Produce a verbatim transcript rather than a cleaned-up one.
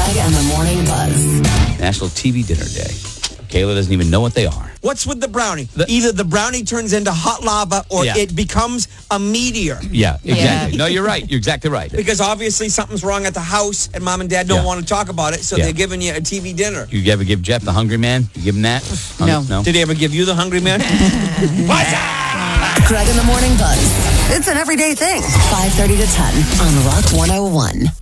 Greg and the Morning Buzz. National T V Dinner Day. Kayla doesn't even know what they are. What's with the brownie? The- Either the brownie turns into hot lava or Yeah. it becomes a meteor. Yeah, exactly. Yeah. No, you're right. You're exactly right. Because obviously something's wrong at the house and mom and dad don't Yeah. want to talk about it, so Yeah. they're giving you a T V dinner. You ever give Jeff the Hungry Man? You give him that? No. No. Did he ever give you the hungry man? Greg and the Morning Buzz. It's an everyday thing. five thirty to ten on Rock one oh one.